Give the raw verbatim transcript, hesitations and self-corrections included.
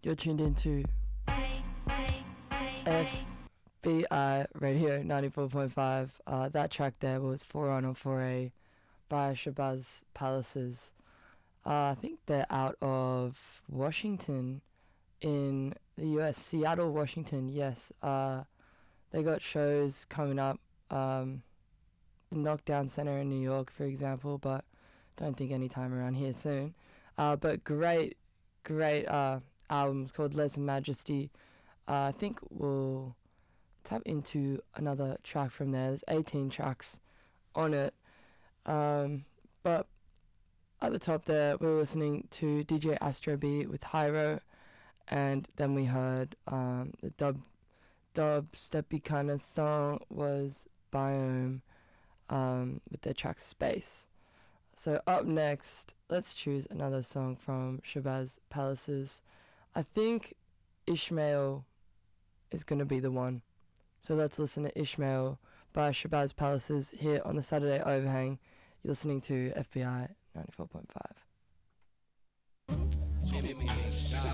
You're tuned into F B I Radio ninety-four point five. Uh, that track there was For On or For A by Shabazz Palaces. Uh, I think they're out of Washington in the U S. Seattle, Washington, yes. Uh, they got shows coming up. Um, the Knockdown Center in New York, for example, but don't think any time around here soon. Uh, but great, great uh, albums called Les Majesty. Uh, I think we'll tap into another track from there. There's eighteen tracks on it. Um, but at the top there, we were listening to D J Astro B with Hyro, and then we heard um, the dub, dub steppy kind of song was Biome um, with their track Space. So up next, let's choose another song from Shabazz Palaces. I think Ishmael is going to be the one. So let's listen to Ishmael by Shabazz Palaces here on the Saturday Overhang. You're listening to F B I ninety-four point five.